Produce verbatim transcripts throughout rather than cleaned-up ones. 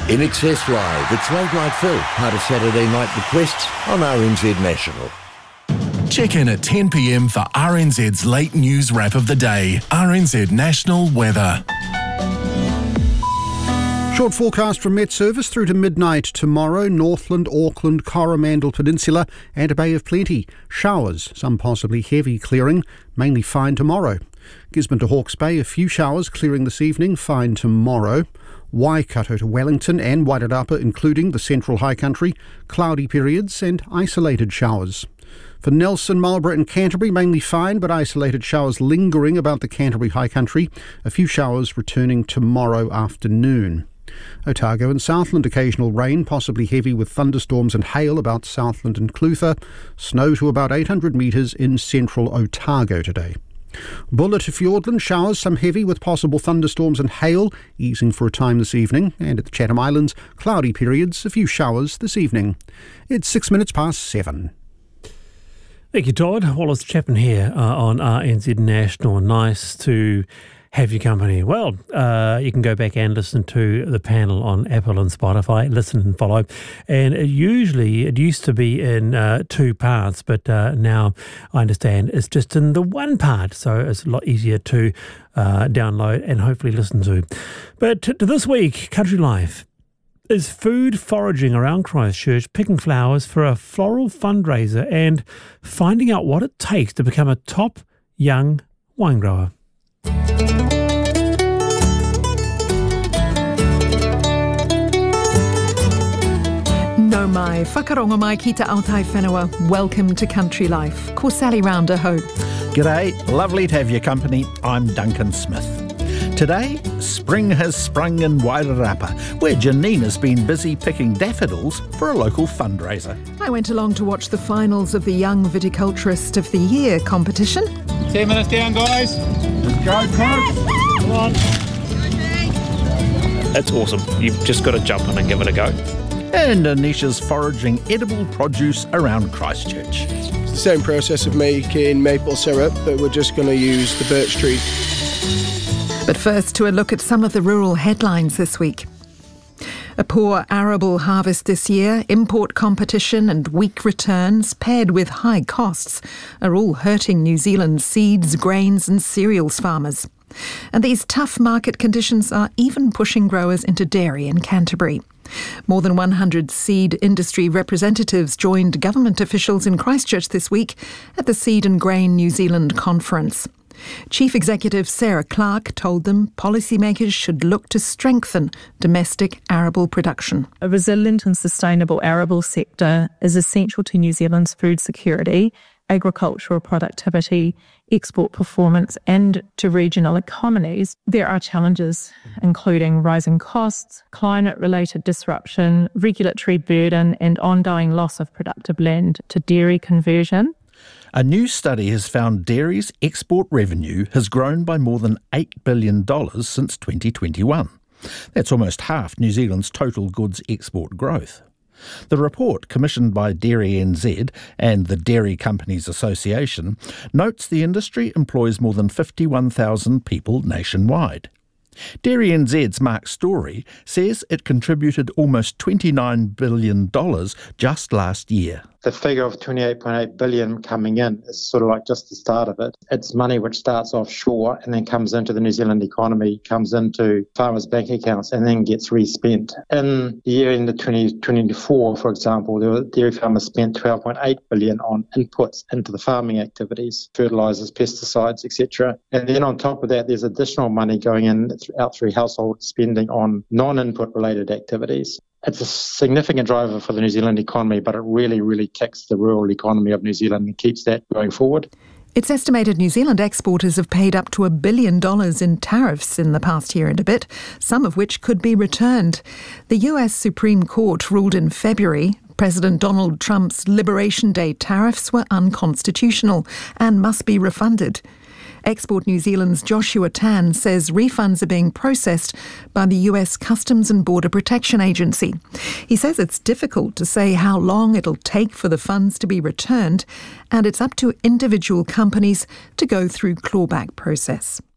In Excess Live, it's Late Night Phil, part of Saturday Night Requests on R N Z National. Check in at ten p m for R N Z's late news wrap of the day. R N Z National Weather. Short forecast from Met Service through to midnight tomorrow. Northland, Auckland, Coromandel Peninsula and a Bay of Plenty. Showers, some possibly heavy clearing, mainly fine tomorrow. Gisborne to Hawke's Bay, a few showers clearing this evening, fine tomorrow. Waikato to Wellington and Wairarapa, including the central high country, cloudy periods and isolated showers. For Nelson, Marlborough and Canterbury, mainly fine, but isolated showers lingering about the Canterbury high country. A few showers returning tomorrow afternoon. Otago and Southland, occasional rain, possibly heavy with thunderstorms and hail about Southland and Clutha. Snow to about eight hundred metres in central Otago today. Bulla to Fiordland, showers, some heavy with possible thunderstorms and hail, easing for a time this evening. And at the Chatham Islands, cloudy periods, a few showers this evening. It's six minutes past seven. Thank you, Todd. Wallace Chapman here uh, on R N Z National. Nice to have your company. Well, uh, you can go back and listen to the panel on Apple and Spotify. Listen and follow. And it usually, it used to be in uh, two parts, but uh, now I understand it's just in the one part. So it's a lot easier to uh, download and hopefully listen to. But to, to this week, Country Life. Is food foraging around Christchurch, picking flowers for a floral fundraiser and finding out what it takes to become a top young wine grower. No mai, whakarongo mai ki te Aotai Whenua. Welcome to Country Life. Ko Sally Rounder ho. G'day, lovely to have your company. I'm Duncan Smith. Today, spring has sprung in Wairarapa, where Janina's been busy picking daffodils for a local fundraiser. I went along to watch the finals of the Young Viticulturist of the Year competition. Ten minutes down, guys. Let's go, coach. Come on. It's awesome. You've just got to jump in and give it a go. And Anisha's foraging edible produce around Christchurch. It's the same process of making maple syrup, but we're just going to use the birch tree. But first, to a look at some of the rural headlines this week. A poor arable harvest this year, import competition and weak returns paired with high costs are all hurting New Zealand's seeds, grains and cereals farmers. And these tough market conditions are even pushing growers into dairy in Canterbury. More than one hundred seed industry representatives joined government officials in Christchurch this week at the Seed and Grain New Zealand conference. Chief Executive Sarah Clark told them policymakers should look to strengthen domestic arable production. A resilient and sustainable arable sector is essential to New Zealand's food security, agricultural productivity, export performance and to regional economies. There are challenges including rising costs, climate-related disruption, regulatory burden and ongoing loss of productive land to dairy conversion. A new study has found dairy's export revenue has grown by more than eight billion dollars since twenty twenty-one. That's almost half New Zealand's total goods export growth. The report, commissioned by Dairy N Z and the Dairy Companies Association, notes the industry employs more than fifty-one thousand people nationwide. Dairy N Z's Mark Story says it contributed almost twenty-nine billion dollars just last year. The figure of twenty-eight point eight billion dollars coming in is sort of like just the start of it. It's money which starts offshore and then comes into the New Zealand economy, comes into farmers' bank accounts and then gets respent. In the year in the twenty twenty-four, for example, the dairy farmers spent twelve point eight billion dollars on inputs into the farming activities, fertilisers, pesticides, et cetera. And then on top of that, there's additional money going in out through household spending on non-input related activities. It's a significant driver for the New Zealand economy, but it really, really kicks the rural economy of New Zealand and keeps that going forward. It's estimated New Zealand exporters have paid up to a billion dollars in tariffs in the past year and a bit, some of which could be returned. The U S Supreme Court ruled in February President Donald Trump's Liberation Day tariffs were unconstitutional and must be refunded. Export New Zealand's Joshua Tan says refunds are being processed by the U S Customs and Border Protection Agency. He says it's difficult to say how long it'll take for the funds to be returned, and it's up to individual companies to go through clawback process.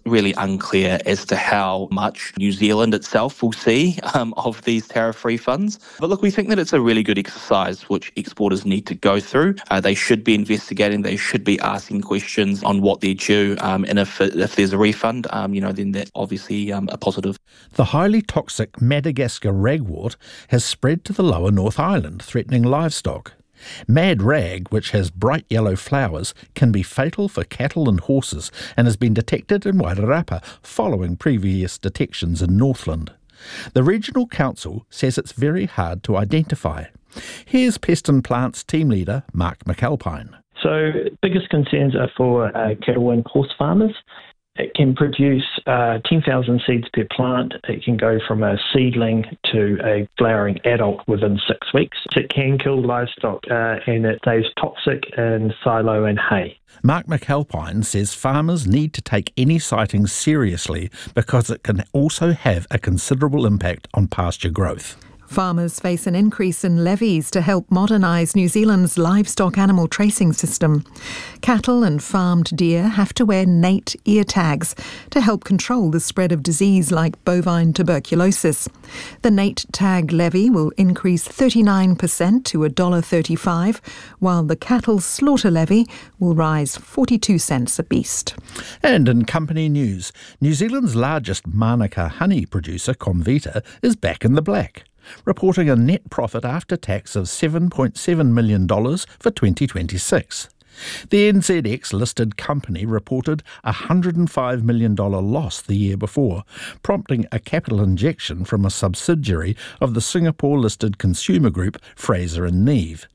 really unclear as to how much New Zealand itself will see um, of these tariff refunds. But look, we think that it's a really good exercise which exporters need to go through. Uh, they should be investigating, they should be asking questions on what they're due, um, and if if there's a refund, um, you know, then that's obviously um, a positive. The highly toxic Madagascar ragwort has spread to the lower North Island, threatening livestock. Mad rag, which has bright yellow flowers, can be fatal for cattle and horses and has been detected in Wairarapa following previous detections in Northland. The Regional Council says it's very hard to identify. Here's Pest and Plants team leader Mark McAlpine. So biggest concerns are for uh, cattle and horse farmers. It can produce uh, ten thousand seeds per plant. It can go from a seedling to a flowering adult within six weeks. It can kill livestock uh, and it stays toxic in silo and hay. Mark McAlpine says farmers need to take any sightings seriously because it can also have a considerable impact on pasture growth. Farmers face an increase in levies to help modernise New Zealand's livestock animal tracing system. Cattle and farmed deer have to wear N A T ear tags to help control the spread of disease like bovine tuberculosis. The N A T tag levy will increase thirty-nine percent to one dollar thirty-five, while the cattle slaughter levy will rise forty-two cents a beast. And in company news, New Zealand's largest Mānuka honey producer, Comvita, is back in the black, reporting a net profit after tax of seven point seven million dollars for twenty twenty-six. The N Z X-listed company reported a one hundred five million dollars loss the year before, prompting a capital injection from a subsidiary of the Singapore-listed consumer group Fraser and Neave.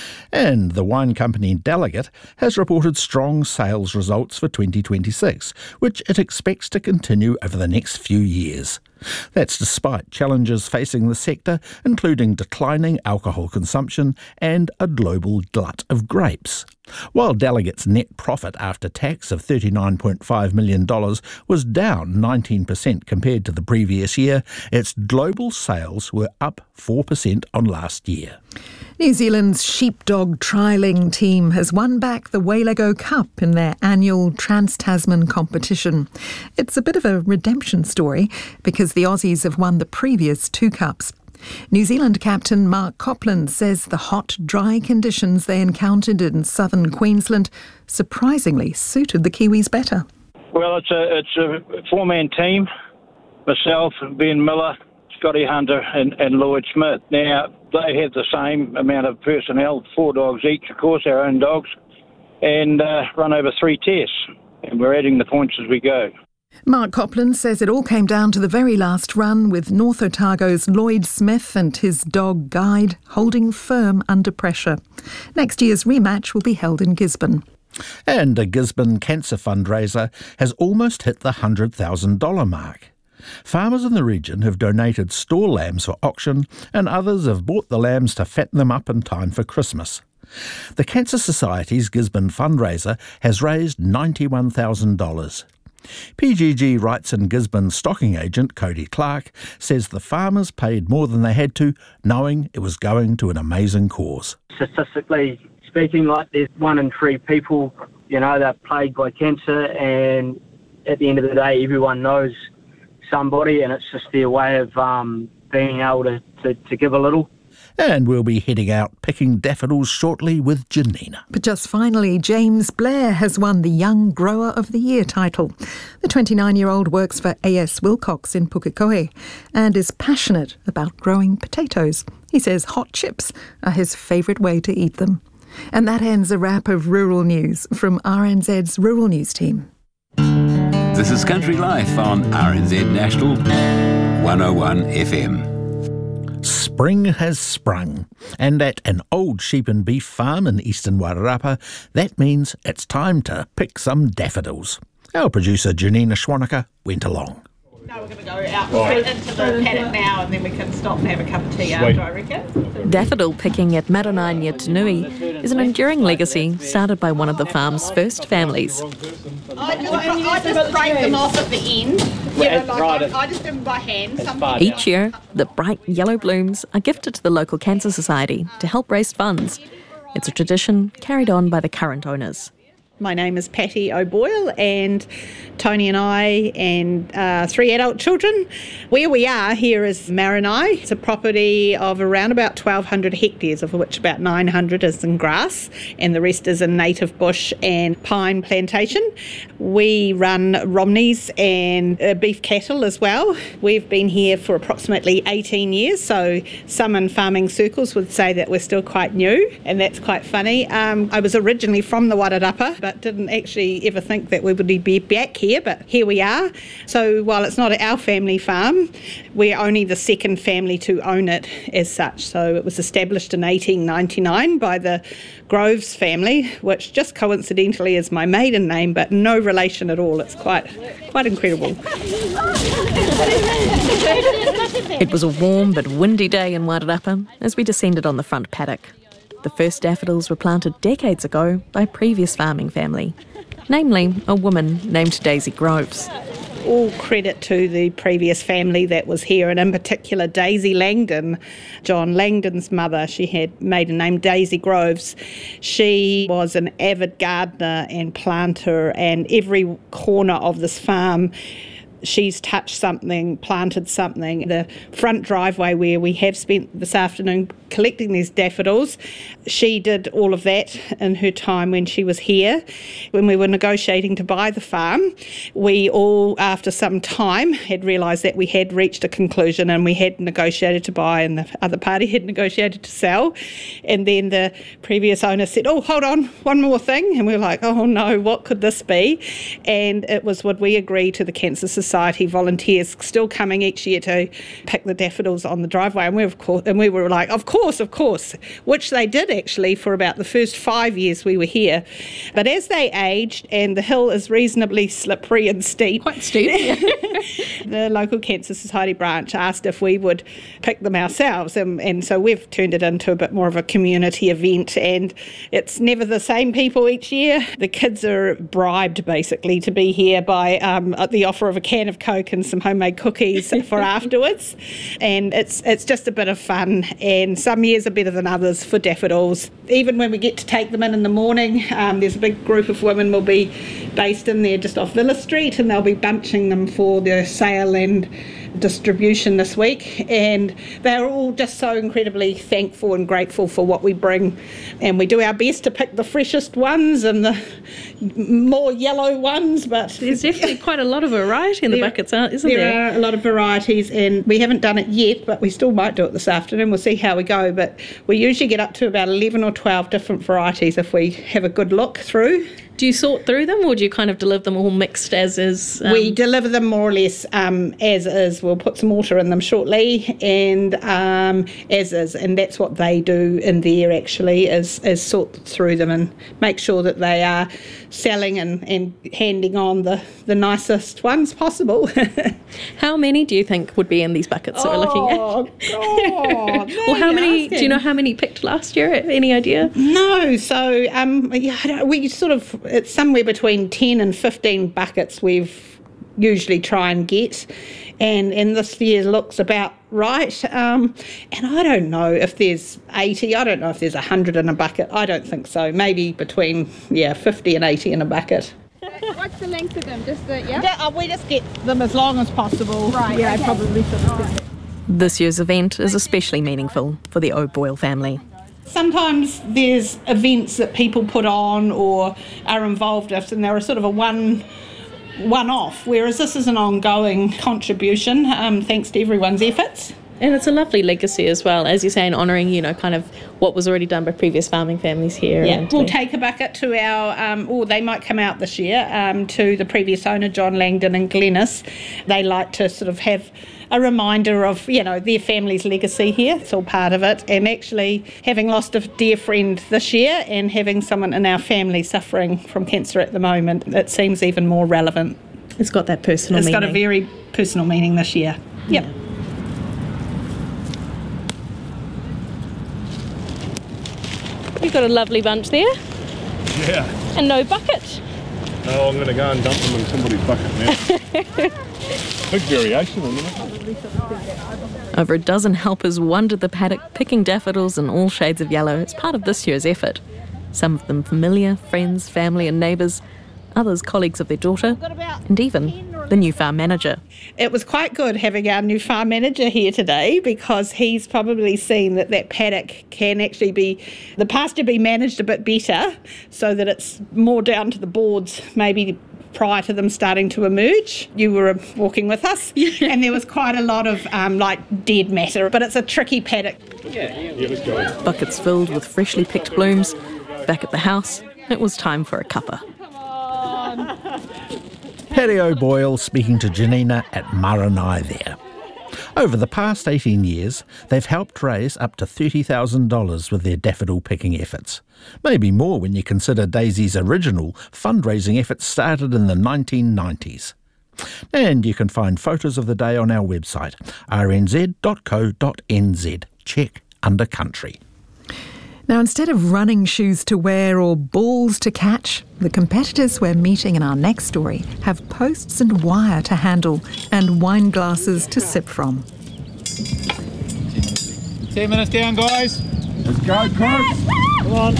And the wine company Delegate has reported strong sales results for twenty twenty-six, which it expects to continue over the next few years. That's despite challenges facing the sector, including declining alcohol consumption and a global glut of grapes. While Delegate's net profit after tax of thirty-nine point five million dollars was down nineteen percent compared to the previous year, its global sales were up four percent on last year. New Zealand's sheepdog trialling team has won back the Waylego Cup in their annual Trans-Tasman competition. It's a bit of a redemption story because the Aussies have won the previous two cups. New Zealand captain Mark Copland says the hot, dry conditions they encountered in southern Queensland surprisingly suited the Kiwis better. Well, it's a it's a four-man team, myself, Ben Miller, Scotty Hunter and, and Lloyd Smith. Now, they have the same amount of personnel, four dogs each, of course, our own dogs, and uh, run over three tests, and we're adding the points as we go. Mark Copland says it all came down to the very last run, with North Otago's Lloyd Smith and his dog Guide holding firm under pressure. Next year's rematch will be held in Gisborne. And a Gisborne cancer fundraiser has almost hit the one hundred thousand dollars mark. Farmers in the region have donated store lambs for auction, and others have bought the lambs to fatten them up in time for Christmas. The Cancer Society's Gisborne fundraiser has raised ninety-one thousand dollars. P G G Rights and Gisborne stocking agent Cody Clark says the farmers paid more than they had to, knowing it was going to an amazing cause. Statistically speaking, like there's one in three people, you know, they're plagued by cancer, and at the end of the day, everyone knows somebody, and it's just their way of um, being able to, to, to give a little. And we'll be heading out picking daffodils shortly with Janina. But just finally, James Blair has won the Young Grower of the Year title. The twenty-nine-year-old works for A S Wilcox in Pukekohe and is passionate about growing potatoes. He says hot chips are his favourite way to eat them. And that ends a wrap of rural news from R N Z's Rural News team. This is Country Life on R N Z National one oh one F M. Spring has sprung, and at an old sheep and beef farm in eastern Wairarapa, that means it's time to pick some daffodils. Our producer Janina Schwannecker went along. No, we're going to go out straight into the paddock now, and then we can stop and have a cup of tea after, I reckon. Daffodil picking at Marananya Tanui is an enduring legacy started by one of the farm's first families. I just, I just break them off at the end. Yeah, like I, I just do them by hand. Sometimes. Each year, the bright yellow blooms are gifted to the local Cancer Society to help raise funds. It's a tradition carried on by the current owners. My name is Patty O'Boyle, and Tony and I and uh, three adult children. Where we are here is Maranai. It's a property of around about twelve hundred hectares, of which about nine hundred is in grass and the rest is in native bush and pine plantation. We run Romneys and uh, beef cattle as well. We've been here for approximately eighteen years, so some in farming circles would say that we're still quite new, and that's quite funny. Um, I was originally from the Wairarapa, but didn't actually ever think that we would be back here, but here we are. So while it's not our family farm, we're only the second family to own it as such. So it was established in eighteen ninety-nine by the Groves family, which just coincidentally is my maiden name, but no relation at all. It's quite, quite incredible. It was a warm but windy day in Wairarapa as we descended on the front paddock. The first daffodils were planted decades ago by a previous farming family, namely a woman named Daisy Groves. All credit to the previous family that was here, and in particular Daisy Langdon, John Langdon's mother. She had maiden name Daisy Groves. She was an avid gardener and planter, and every corner of this farm she's touched something, planted something. The front driveway where we have spent this afternoon collecting these daffodils, she did all of that in her time when she was here. When we were negotiating to buy the farm, we all, after some time, had realised that we had reached a conclusion and we had negotiated to buy and the other party had negotiated to sell. And then the previous owner said, oh, hold on, one more thing. And we were like, oh no, what could this be? And it was what we agreed to the Cancer Society volunteers still coming each year to pick the daffodils on the driveway. And we, of course, and we were like, of course, of course, which they did actually for about the first five years we were here. But as they aged, and the hill is reasonably slippery and steep. Quite steep. The local Cancer Society branch asked if we would pick them ourselves. And, and so we've turned it into a bit more of a community event. And it's never the same people each year. The kids are bribed basically to be here by um, the offer of a can of Coke and some homemade cookies for afterwards. And it's it's just a bit of fun. And some years are better than others for daffodils. Even when we get to take them in in the morning, um, there's a big group of women will be based in there just off Villa Street, and they'll be bunching them for their sale and distribution this week, and they're all just so incredibly thankful and grateful for what we bring, and we do our best to pick the freshest ones and the more yellow ones, but there's definitely quite a lot of variety in the there, buckets, aren't isn't there? There are a lot of varieties, and we haven't done it yet, but we still might do it this afternoon. We'll see how we go, but we usually get up to about eleven or twelve different varieties if we have a good look through. Do you sort through them, or do you kind of deliver them all mixed as is? Um... We deliver them more or less um, as is. We'll put some water in them shortly, and um, as is, and that's what they do in there actually, is, is sort through them and make sure that they are selling and, and handing on the, the nicest ones possible. How many do you think would be in these buckets that oh, we're looking at? Oh, God. Well, how many, asking? Do you know how many picked last year? Any idea? No, so um, yeah, we sort of, it's somewhere between ten and fifteen buckets we've usually try and get, and, and this year looks about right. Um, and I don't know if there's eighty, I don't know if there's one hundred in a bucket. I don't think so. Maybe between, yeah, fifty and eighty in a bucket. What's the length of them? Just the, yeah? yeah uh, we just get them as long as possible. Right, yeah, okay. probably sort of. This year's event is especially meaningful for the O'Boyle family. Sometimes there's events that people put on or are involved with, and they're a sort of a one one-off, whereas this is an ongoing contribution, um, thanks to everyone's efforts. And it's a lovely legacy as well, as you say, in honouring, you know, kind of what was already done by previous farming families here. Yeah, and we'll take a bucket to our, um, or they might come out this year, um, to the previous owner, John Langdon and Glennis. They like to sort of have a reminder of, you know, their family's legacy here. It's all part of it. And actually, having lost a dear friend this year and having someone in our family suffering from cancer at the moment, it seems even more relevant. It's got that personal it's meaning. It's got a very personal meaning this year. Yep. Yeah. You've got a lovely bunch there. Yeah. And no bucket. Oh, I'm going to go and dump them in somebody's bucket now. Big variation, isn't it? Over a dozen helpers wandered the paddock, picking daffodils in all shades of yellow as part of this year's effort. some of them familiar, friends, family and neighbours, others colleagues of their daughter, and even the new farm manager. It was quite good having our new farm manager here today, because he's probably seen that that paddock can actually be, the pasture be managed a bit better so that it's more down to the boards, maybe prior to them starting to emerge. You were walking with us, and there was quite a lot of um, like dead matter, but it's a tricky paddock. Yeah, yeah, let's go. Buckets filled with freshly picked blooms. Back at the house, it was time for a cuppa. Paddy O'Boyle speaking to Janina at Maranai there. Over the past eighteen years, they've helped raise up to thirty thousand dollars with their daffodil picking efforts. Maybe more when you consider Daisy's original fundraising efforts started in the nineteen nineties. And you can find photos of the day on our website, r n z dot co dot n z. Check under country. Now, instead of running shoes to wear or balls to catch, the competitors we're meeting in our next story have posts and wire to handle and wine glasses to sip from. Ten minutes down, guys. Let's go, Chris. Come on.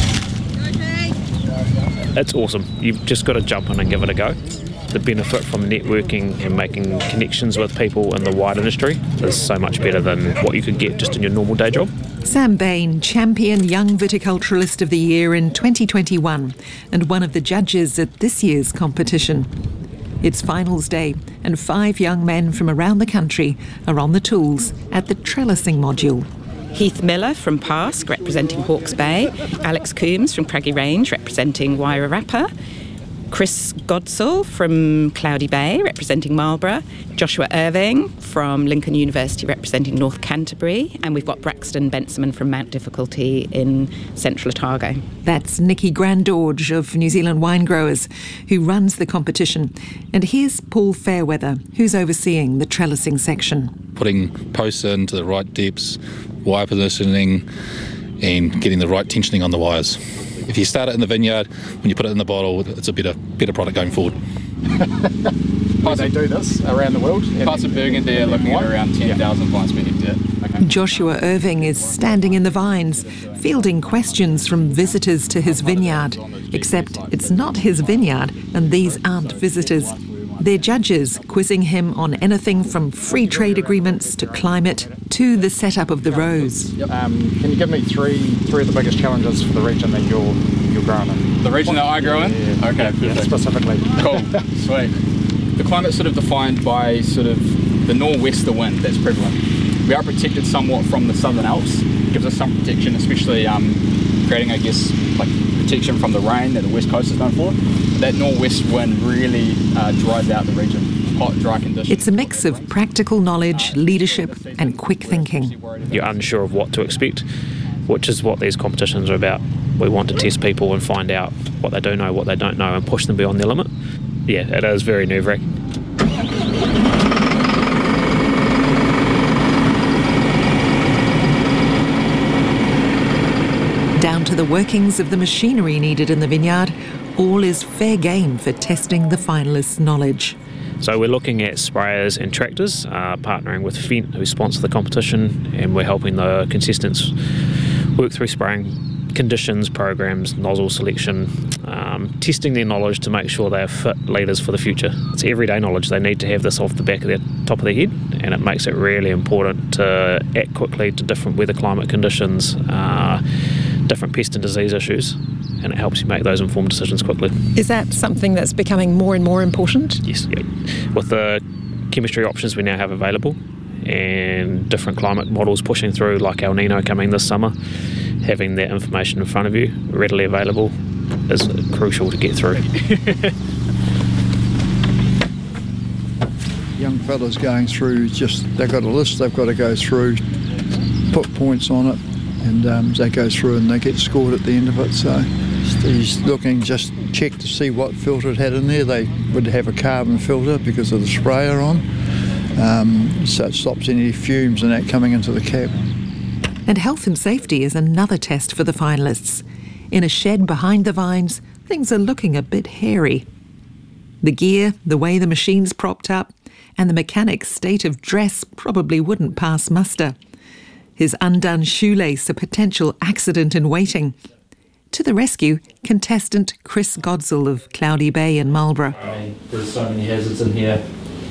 It's awesome. You've just got to jump in and give it a go. The benefit from networking and making connections with people in the wine industry is so much better than what you could get just in your normal day job. Sam Bain, Champion Young Viticulturalist of the Year in twenty twenty-one and one of the judges at this year's competition. It's finals day and five young men from around the country are on the tools at the trellising module. Heath Miller from Pask, representing Hawke's Bay. Alex Coombs from Craggy Range, representing Wairarapa. Chris Godsall from Cloudy Bay, representing Marlborough. Joshua Irving from Lincoln University, representing North Canterbury. And we've got Braxton Benson from Mount Difficulty in Central Otago. That's Nikki Grandorge of New Zealand Wine Growers, who runs the competition. And here's Paul Fairweather, who's overseeing the trellising section. Putting posts into the right depths, wire positioning, and getting the right tensioning on the wires. If you start it in the vineyard, when you put it in the bottle, it's a better better product going forward. They do this around the world. Parts of Burgundy are looking at around ten thousand pints per hectare. Okay. Joshua Irving is standing in the vines, fielding questions from visitors to his vineyard. Except it's not his vineyard, and these aren't visitors. They're judges quizzing him on anything from free trade agreements to climate to the setup of the rows. Um, can you give me three three of the biggest challenges for the region that you're you're growing in? The region that I grow in? Yeah. Okay, yeah, specifically. Cool, sweet. The climate's sort of defined by sort of the nor'wester wind that's prevalent. We are protected somewhat from the southern Alps. It gives us some protection, especially um, creating, I guess, like protection from the rain that the west coast is known for. That nor'west wind really uh, dries out the region, hot, dry conditions. It's a mix of practical knowledge, leadership and quick thinking. You're unsure of what to expect, which is what these competitions are about. We want to test people and find out what they do know, what they don't know, and push them beyond their limit. Yeah, it is very nerve-wracking. Down to the workings of the machinery needed in the vineyard, all is fair game for testing the finalists' knowledge. So we're looking at sprayers and tractors, uh, partnering with Fent, who sponsor the competition, and we're helping the contestants work through spraying conditions, programs, nozzle selection, um, testing their knowledge to make sure they are fit leaders for the future. It's everyday knowledge. They need to have this off the back of their top of their head, and it makes it really important to act quickly to different weather climate conditions, uh, different pest and disease issues, and it helps you make those informed decisions quickly. Is that something that's becoming more and more important? Yes. Yeah. With the chemistry options we now have available and different climate models pushing through, like El Nino coming this summer, having that information in front of you readily available is crucial to get through. Young fellas going through, just they've got a list they've got to go through, put points on it, and um, they go through and they get scored at the end of it. So he's looking, just check to see what filter it had in there. They would have a carbon filter because of the sprayer on, um, so it stops any fumes and that coming into the cab. And health and safety is another test for the finalists. In a shed behind the vines, things are looking a bit hairy. The gear, the way the machine's propped up, and the mechanic's state of dress probably wouldn't pass muster. His undone shoelace a potential accident in waiting. To the rescue, contestant Chris Godsall of Cloudy Bay in Marlborough. I mean, there's so many hazards in here.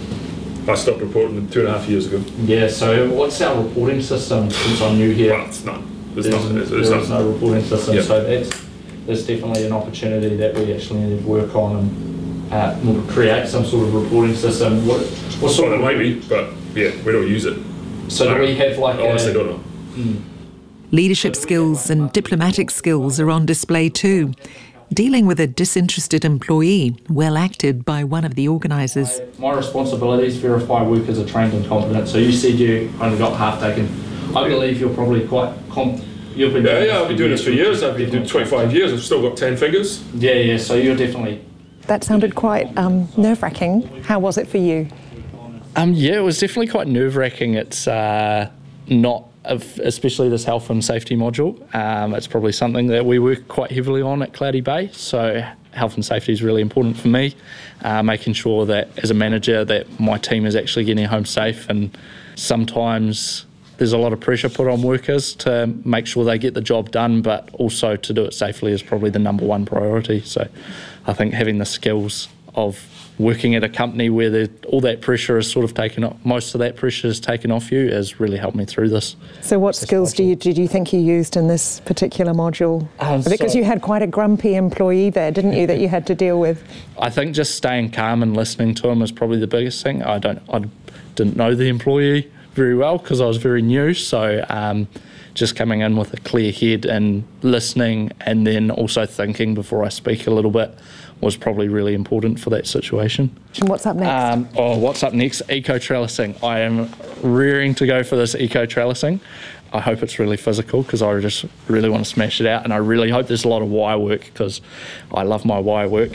I stopped reporting two and a half years ago. Yeah, so what's our reporting system since I'm new here? Well, it's not. There's, there's, not, there's, there's there's no reporting system, yep. so that's, there's definitely an opportunity that we actually need to work on and uh, create some sort of reporting system. What, what sort well, of... maybe, but yeah, we don't use it. So no, do we have like I honestly a... don't know. Mm. Leadership skills and diplomatic skills are on display too. Dealing with a disinterested employee, well acted by one of the organisers. My responsibility is verify workers are trained and competent. So you said you only got half taken. I believe you're probably quite... Com- you've been yeah, yeah, I've been doing this for years. I've been doing twenty-five years. I've still got ten fingers. Yeah, yeah, so you're definitely... That sounded quite um, nerve-wracking. How was it for you? Um, yeah, it was definitely quite nerve-wracking. It's uh, not... Of especially this health and safety module. Um, it's probably something that we work quite heavily on at Cloudy Bay, so health and safety is really important for me, uh, making sure that as a manager that my team is actually getting home safe, and sometimes there's a lot of pressure put on workers to make sure they get the job done, but also to do it safely is probably the number one priority. So I think having the skills of working at a company where all that pressure is sort of taken off, most of that pressure is taken off you, has really helped me through this. So what skills do you, did you think you used in this particular module? Um, because so, you had quite a grumpy employee there, didn't you, that you had to deal with? I think just staying calm and listening to him is probably the biggest thing. I don't, I didn't know the employee very well because I was very new, so um, just coming in with a clear head and listening, and then also thinking before I speak a little bit, was probably really important for that situation. And what's up next? Um, oh, what's up next? Eco-trellising. I am rearing to go for this eco-trellising. I hope it's really physical because I just really want to smash it out, and I really hope there's a lot of wire work because I love my wire work.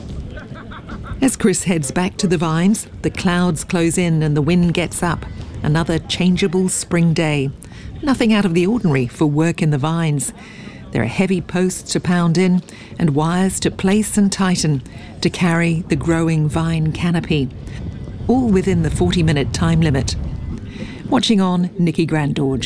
As Chris heads back to the vines, the clouds close in and the wind gets up. Another changeable spring day. Nothing out of the ordinary for work in the vines. There are heavy posts to pound in and wires to place and tighten to carry the growing vine canopy, all within the forty minute time limit. Watching on, Nikki Grandorge.